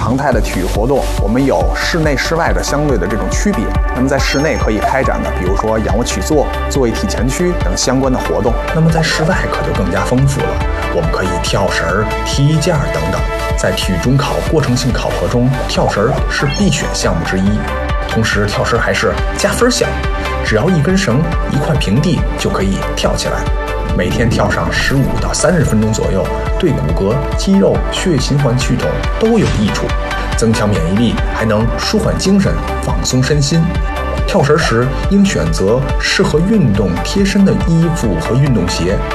常态的体育活动，我们有室内室外的相对的这种区别。那么在室内可以开展的，比如说仰卧起坐、坐位体前屈等相关的活动。 那么在室外可就更加丰富了，我们可以跳绳、踢毽等等。在体育中考过程性考核中，跳绳是必选项目之一。同时，跳绳还是加分项，只要一根绳、一块平地就可以跳起来。每天跳上15到30分钟左右，对骨骼、肌肉、血液循环系统都有益处，增强免疫力，还能舒缓精神、放松身心。跳绳时应选择适合运动贴身的衣服和运动鞋，